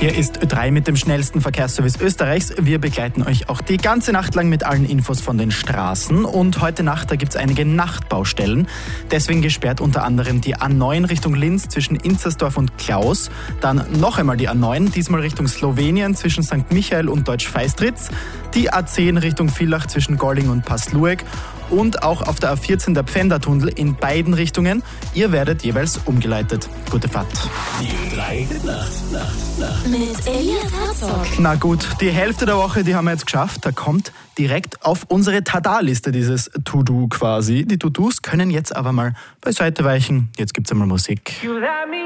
Hier ist Ö3 mit dem schnellsten Verkehrsservice Österreichs. Wir begleiten euch auch die ganze Nacht lang mit allen Infos von den Straßen. Und heute Nacht, da gibt es einige Nachtbaustellen. Deswegen gesperrt unter anderem die A9 Richtung Linz zwischen Inzersdorf und Klaus. Dann noch einmal die A9, diesmal Richtung Slowenien zwischen St. Michael und Deutsch-Feistritz. Die A10 Richtung Villach zwischen Golling und Passlueg. Und auch auf der A14 der Pfändertunnel in beiden Richtungen. Ihr werdet jeweils umgeleitet. Gute Fahrt. Die Ö3 Nacht. Mit Elias Herzog. Na gut, die Hälfte der Woche, die haben wir jetzt geschafft. Da kommt direkt auf unsere Tada-Liste dieses To-Do quasi. Die To-Dos können jetzt aber mal beiseite weichen. Jetzt gibt's einmal Musik.